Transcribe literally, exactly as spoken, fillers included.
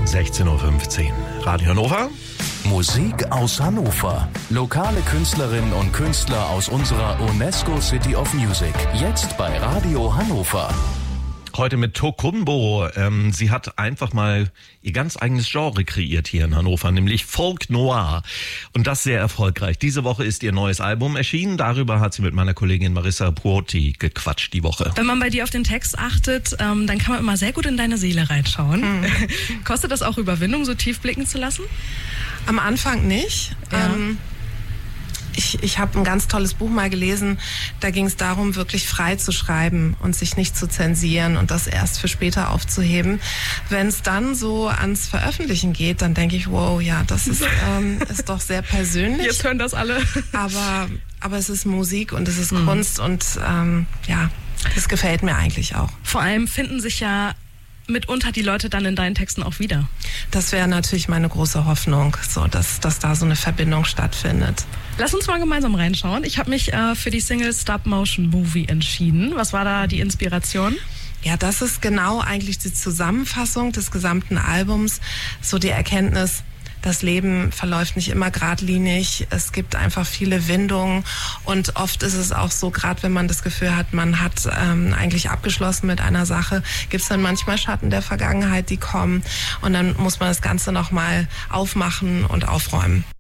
sechzehn Uhr fünfzehn. Radio Hannover. Musik aus Hannover. Lokale Künstlerinnen und Künstler aus unserer UNESCO City of Music. Jetzt bei Radio Hannover. Heute mit Tokumbo. Ähm, sie hat einfach mal ihr ganz eigenes Genre kreiert hier in Hannover, nämlich Folk Noir. Und das sehr erfolgreich. Diese Woche ist ihr neues Album erschienen. Darüber hat sie mit meiner Kollegin Marissa Puoti gequatscht die Woche. Wenn man bei dir auf den Text achtet, ähm, dann kann man immer sehr gut in deine Seele reinschauen. Hm. Kostet das auch Überwindung, so tief blicken zu lassen? Am Anfang nicht. Ja. Ähm, ich ich habe ein ganz tolles Buch mal gelesen, da ging es darum, wirklich frei zu schreiben und sich nicht zu zensieren und das erst für später aufzuheben. Wenn es dann so ans Veröffentlichen geht, dann denke ich, wow, ja, das ist, ähm, ist doch sehr persönlich. Jetzt hören das alle. Aber, aber es ist Musik und es ist Mhm. Kunst und ähm, ja, das gefällt mir eigentlich auch. Vor allem finden sich ja mitunter die Leute dann in deinen Texten auch wieder. Das wäre natürlich meine große Hoffnung, so dass, dass da so eine Verbindung stattfindet. Lass uns mal gemeinsam reinschauen. Ich habe mich äh, für die Single Stop Motion Movie entschieden. Was war da die Inspiration? Ja, das ist genau eigentlich die Zusammenfassung des gesamten Albums, so die Erkenntnis, das Leben verläuft nicht immer geradlinig, es gibt einfach viele Windungen und oft ist es auch so, gerade wenn man das Gefühl hat, man hat ähm, eigentlich abgeschlossen mit einer Sache, gibt es dann manchmal Schatten der Vergangenheit, die kommen und dann muss man das Ganze nochmal aufmachen und aufräumen.